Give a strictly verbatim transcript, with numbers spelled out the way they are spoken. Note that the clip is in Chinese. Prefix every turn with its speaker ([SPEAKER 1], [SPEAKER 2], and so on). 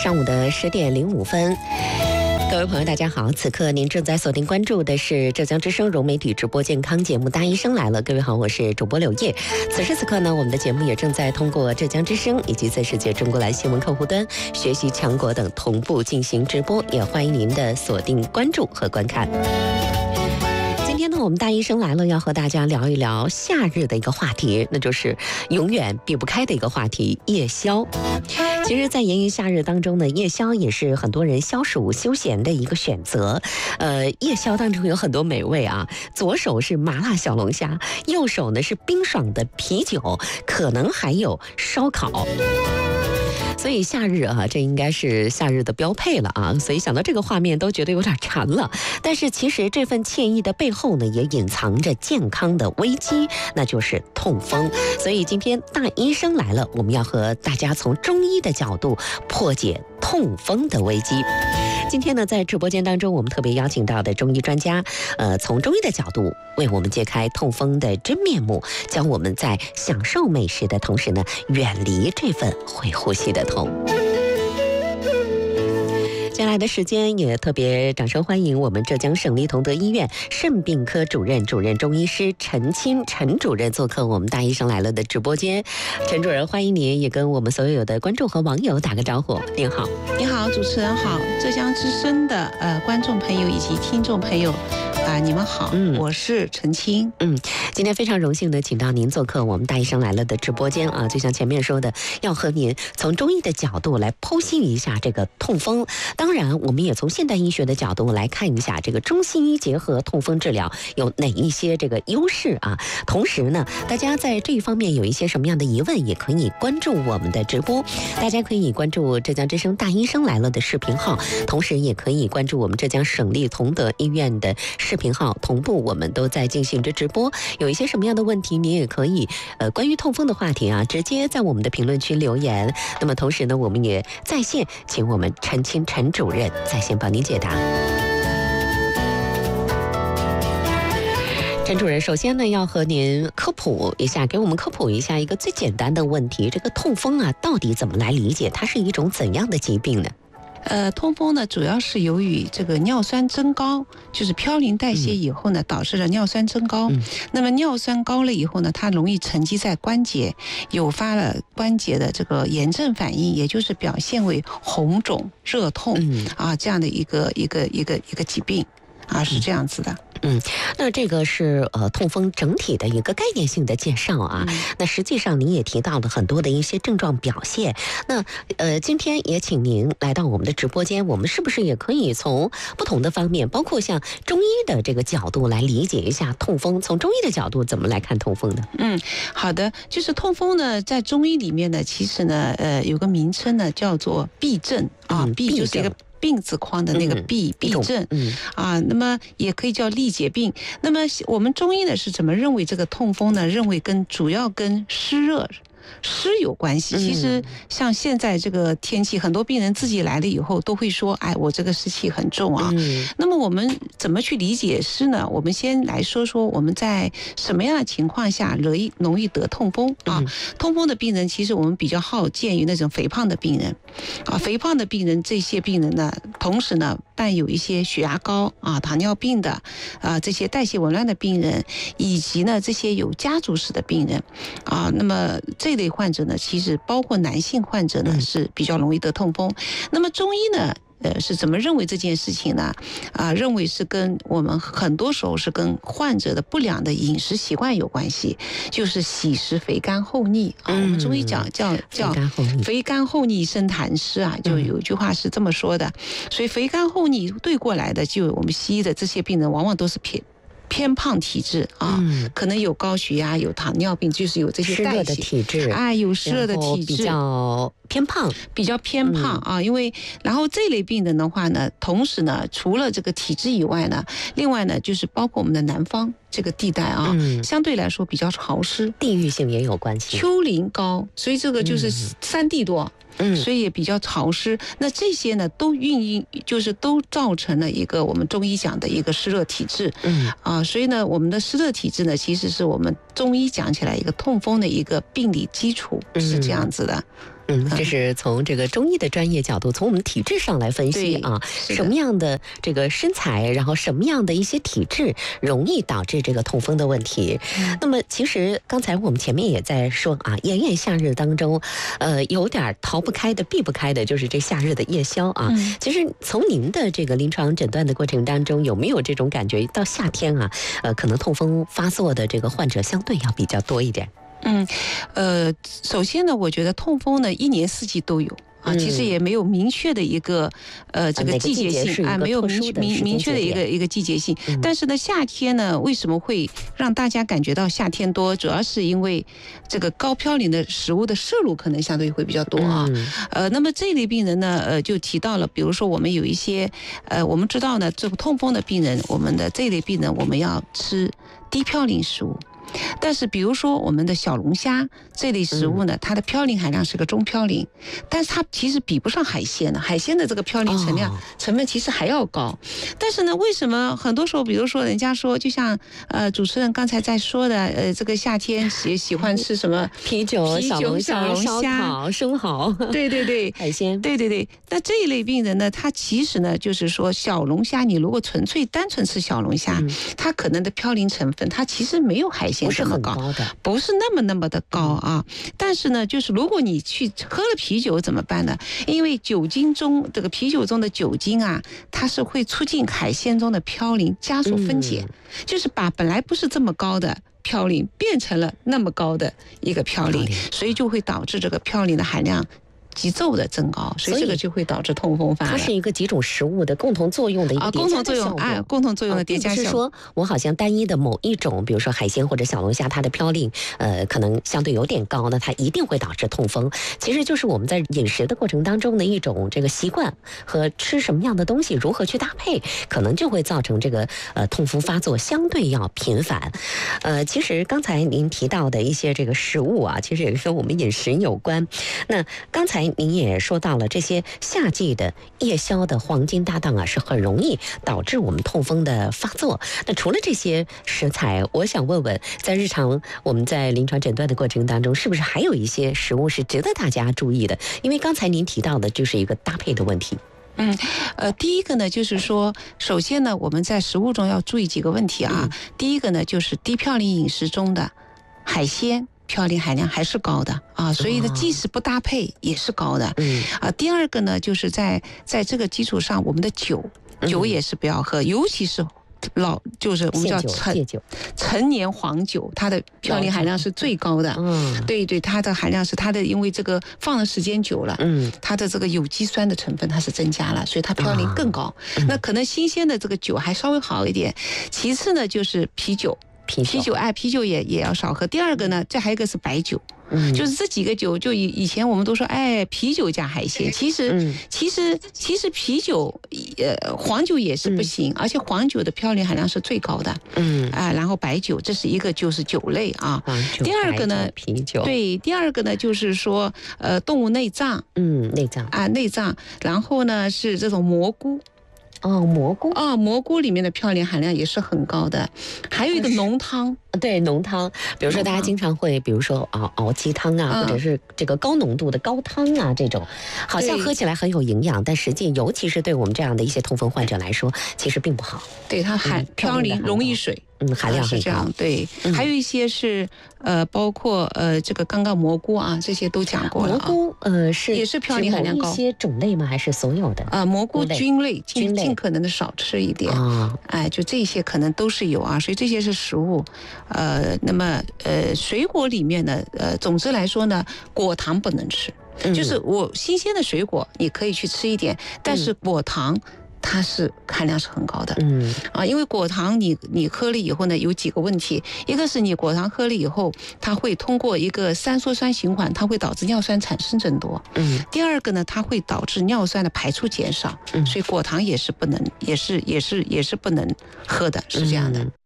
[SPEAKER 1] 上午的十点零五分。各位朋友大家好，此刻您正在锁定关注的是浙江之声融媒体直播健康节目《大医生来了》。各位好，我是主播柳叶。此时此刻呢，我们的节目也正在通过浙江之声以及在世界中国蓝新闻客户端、学习强国等同步进行直播，也欢迎您的锁定关注和观看。今天呢，我们大医生来了，要和大家聊一聊夏日的一个话题，那就是永远避不开的一个话题——夜宵。其实，在炎炎夏日当中呢，夜宵也是很多人消暑休闲的一个选择。呃，夜宵当中有很多美味啊，左手是麻辣小龙虾，右手呢是冰爽的啤酒，可能还有烧烤。所以夏日啊，这应该是夏日的标配了啊！所以想到这个画面都觉得有点馋了。但是其实这份惬意的背后呢，也隐藏着健康的危机，那就是痛风。所以今天大医生来了，我们要和大家从中医的角度破解痛风的危机。今天呢，在直播间当中，我们特别邀请到的中医专家，呃，从中医的角度为我们揭开痛风的真面目，教我们在享受美食的同时呢，远离这份会呼吸的痛。接下来的时间也特别掌声欢迎我们浙江省立同德医院肾病科主任、主任中医师陈清陈主任做客我们大医生来了的直播间。陈主任，欢迎您，也跟我们所有的观众和网友打个招呼。您好。
[SPEAKER 2] 你好，主持人好，浙江之声的呃观众朋友以及听众朋友啊、呃，你们好，嗯，我是陈清。
[SPEAKER 1] 嗯，今天非常荣幸的请到您做客我们大医生来了的直播间啊，就像前面说的，要和您从中医的角度来剖析一下这个痛风。当然，我们也从现代医学的角度来看一下这个中西医结合痛风治疗有哪一些这个优势啊。同时呢，大家在这一方面有一些什么样的疑问，也可以关注我们的直播。大家可以关注浙江之声大医生来了的视频号，同时也可以关注我们浙江省立同德医院的视频号，同步我们都在进行着直播。有一些什么样的问题，您也可以呃关于痛风的话题啊，直接在我们的评论区留言。那么同时呢，我们也在线请我们陈清陈主任在线帮您解答。陈主任，首先呢，要和您科普一下，给我们科普一下一个最简单的问题：这个痛风啊，到底怎么来理解？它是一种怎样的疾病呢？
[SPEAKER 2] 呃，痛风呢，主要是由于这个尿酸增高，就是嘌呤代谢以后呢，导致了尿酸增高。嗯、那么尿酸高了以后呢，它容易沉积在关节，诱发了关节的这个炎症反应，也就是表现为红肿、热痛、嗯、啊这样的一个一个一个一个疾病啊，是这样子的。
[SPEAKER 1] 嗯，那这个是呃痛风整体的一个概念性的介绍啊。嗯、那实际上您也提到了很多的一些症状表现。那呃，今天也请您来到我们的直播间，我们是不是也可以从不同的方面，包括像中医的这个角度来理解一下痛风？从中医的角度怎么来看痛风呢？
[SPEAKER 2] 嗯，好的，就是痛风呢，在中医里面呢，其实呢，呃，有个名称呢叫做痹症啊，
[SPEAKER 1] 嗯、
[SPEAKER 2] 痹就是一个病字框的那个痹痹症，嗯啊，那么也可以叫痢疾病。那么我们中医呢是怎么认为这个痛风呢？认为跟主要跟湿热。湿有关系，其实像现在这个天气，很多病人自己来了以后都会说：“哎，我这个湿气很重啊。嗯”那么我们怎么去理解湿呢？我们先来说说我们在什么样的情况下容易容易得痛风啊？嗯、痛风的病人，其实我们比较好见于那种肥胖的病人啊，肥胖的病人，这些病人呢，同时呢伴有一些血压高啊、糖尿病的啊这些代谢紊乱的病人，以及呢这些有家族史的病人啊，那么这类患者呢，其实包括男性患者呢是比较容易得痛风。那么中医呢，呃，是怎么认为这件事情呢？啊、呃，认为是跟我们很多时候是跟患者的不良的饮食习惯有关系，就是喜食肥甘厚腻啊。我们中医讲叫叫肥甘厚腻生痰湿啊，就有一句话是这么说的。所以肥甘厚腻对过来的，就我们西医的这些病人，往往都是偏。偏胖体质啊，嗯、可能有高血压、有糖尿病，就是有这些代谢
[SPEAKER 1] 湿热的体质，
[SPEAKER 2] 哎，有湿热的体质，
[SPEAKER 1] 比较偏胖，
[SPEAKER 2] 比较偏胖啊。嗯、因为然后这类病人的话呢，同时呢，除了这个体质以外呢，另外呢，就是包括我们的南方这个地带啊，嗯、相对来说比较潮湿，
[SPEAKER 1] 地域性也有关系，
[SPEAKER 2] 丘陵高，所以这个就是山地多。嗯，所以也比较潮湿。那这些呢，都孕育，就是都造成了一个我们中医讲的一个湿热体质。嗯啊，所以呢，我们的湿热体质呢，其实是我们中医讲起来一个痛风的一个病理基础，是这样子的。
[SPEAKER 1] 嗯，这是从这个中医的专业角度，从我们体质上来分析啊，什么样的这个身材，然后什么样的一些体质容易导致这个痛风的问题。嗯、那么其实刚才我们前面也在说啊，炎炎夏日当中，呃，有点逃不开的、避不开的，就是这夏日的夜宵啊。嗯、其实从您的这个临床诊断的过程当中，有没有这种感觉？到夏天啊，呃，可能痛风发作的这个患者相对要比较多一点。
[SPEAKER 2] 嗯，呃，首先呢，我觉得痛风呢一年四季都有啊，其实也没有明确的一个呃这个季节性啊，没有明明明确的一个一个季节性。嗯、但是呢，夏天呢为什么会让大家感觉到夏天多？主要是因为这个高嘌呤的食物的摄入可能相对会比较多啊。嗯、呃，那么这一类病人呢，呃，就提到了，比如说我们有一些呃，我们知道呢，这个痛风的病人，我们的这一类病人，我们要吃低嘌呤食物。但是比如说我们的小龙虾这类食物呢，它的嘌呤含量是个中嘌呤，但是它其实比不上海鲜的，海鲜的这个嘌呤成量成分其实还要高。但是呢，为什么很多时候，比如说人家说，就像呃主持人刚才在说的，呃这个夏天喜喜欢吃什么
[SPEAKER 1] 啤酒、小龙虾、烧烤、生蚝，
[SPEAKER 2] 对对对，
[SPEAKER 1] 海鲜，
[SPEAKER 2] 对对对。那这一类病人呢，他其实呢就是说小龙虾，你如果纯粹单纯吃小龙虾，它可能的嘌呤成分，它其实没有海鲜。
[SPEAKER 1] 不是很高的，
[SPEAKER 2] 不是那么那么的高啊。但是呢，就是如果你去喝了啤酒怎么办呢？因为酒精中这个啤酒中的酒精啊，它是会促进海鲜中的嘌呤加速分解，嗯、就是把本来不是这么高的嘌呤变成了那么高的一个嘌呤，所以就会导致这个嘌呤的含量急骤的增高，所以这个就会导致痛风发。
[SPEAKER 1] 它是一个几种食物的共同作用的一个叠加的效果。啊，共同作用，
[SPEAKER 2] 哎，共同作用的叠加效果。
[SPEAKER 1] 不是说我好像单一的某一种，比如说海鲜或者小龙虾，它的嘌呤呃可能相对有点高，那它一定会导致痛风。其实就是我们在饮食的过程当中的一种这个习惯和吃什么样的东西如何去搭配，可能就会造成这个呃痛风发作相对要频繁。呃，其实刚才您提到的一些这个食物啊，其实也跟我们饮食有关。那刚才您也说到了，这些夏季的夜宵的黄金搭档啊，是很容易导致我们痛风的发作。那除了这些食材，我想问问，在日常我们在临床诊断的过程当中，是不是还有一些食物是值得大家注意的？因为刚才您提到的就是一个搭配的问题。
[SPEAKER 2] 嗯，呃，第一个呢，就是说，首先呢，我们在食物中要注意几个问题啊。嗯、第一个呢，就是低嘌呤饮食中的海鲜。嘌呤含量还是高的啊，所以呢，即使不搭配也是高的。嗯啊，第二个呢，就是在在这个基础上，我们的酒酒也是不要喝，尤其是老就是我们叫陈陈年黄酒，它的嘌呤含量是最高的。嗯，对对，它的含量是它的，因为这个放的时间久了，嗯，它的这个有机酸的成分它是增加了，所以它嘌呤更高。那可能新鲜的这个酒还稍微好一点。其次呢，就是啤酒。啤酒，啤酒，哎，啤酒也也要少喝。第二个呢，这还有一个是白酒，嗯，就是这几个酒，就以以前我们都说，哎，啤酒加海鲜，其实，嗯、其实，其实啤酒，呃，黄酒也是不行，嗯、而且黄酒的嘌呤含量是最高的，嗯，啊，然后白酒，这是一个就是酒类啊。第二个呢，
[SPEAKER 1] 啤酒，
[SPEAKER 2] 对，第二个呢就是说，呃，动物内脏，
[SPEAKER 1] 嗯，内脏
[SPEAKER 2] 啊，内脏，然后呢是这种蘑菇。
[SPEAKER 1] 哦，蘑菇
[SPEAKER 2] 哦，蘑菇里面的嘌呤含量也是很高的，还有一个浓汤，
[SPEAKER 1] 对，浓汤，比如说大家经常会，比如说熬熬鸡汤啊，或者是这个高浓度的高汤啊，这种好像喝起来很有营养，但实际尤其是对我们这样的一些痛风患者来说，其实并不好。
[SPEAKER 2] 对，它含嘌呤溶于水。
[SPEAKER 1] 嗯，含量很高。
[SPEAKER 2] 对，嗯、还有一些是呃，包括呃，这个刚刚蘑菇啊，这些都讲过了、啊。
[SPEAKER 1] 蘑菇呃是
[SPEAKER 2] 也是嘌呤含量高。
[SPEAKER 1] 一些种类吗？还是所有的？
[SPEAKER 2] 啊、呃，蘑菇菌类，尽尽可能的少吃一点啊。哎，就这些可能都是有啊，所以这些是食物。呃，那么呃，水果里面呢，呃，总之来说呢，果糖不能吃。嗯、就是我新鲜的水果你可以去吃一点，但是果糖。它是含量是很高的，嗯啊，因为果糖你你喝了以后呢，有几个问题，一个是你果糖喝了以后，它会通过一个三羧酸循环，它会导致尿酸产生增多，嗯，第二个呢，它会导致尿酸的排出减少，嗯，所以果糖也是不能，也是也是也是不能喝的，是这样的。嗯